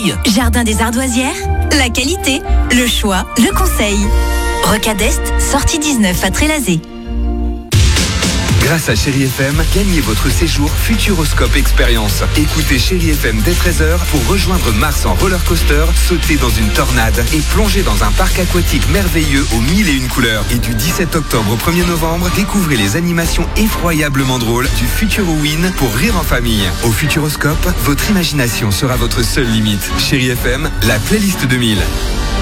conseil. Jardin des Ardoisières, la qualité, le choix, le conseil. Rocade Est, sortie 19 à Trélazé. Grâce à Chéri FM, gagnez votre séjour Futuroscope Expérience. Écoutez Chéri FM dès 13h pour rejoindre Mars en roller coaster, sauter dans une tornade et plonger dans un parc aquatique merveilleux aux 1001 couleurs. Et du 17 octobre au 1er novembre, découvrez les animations effroyablement drôles du Futurowin pour rire en famille. Au Futuroscope, votre imagination sera votre seule limite. Chéri FM, la playlist 2000.